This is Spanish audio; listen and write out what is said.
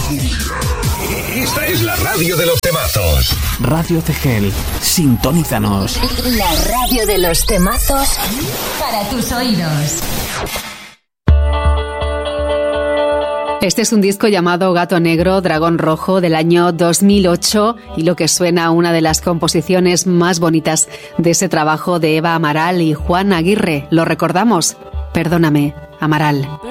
Esta es la radio de los temazos. Radio Tegel, sintonízanos. La radio de los temazos para tus oídos. Este es un disco llamado Gato Negro, Dragón Rojo del año 2008 y lo que suena una de las composiciones más bonitas de ese trabajo de Eva Amaral y Juan Aguirre. ¿Lo recordamos? Perdóname, Amaral.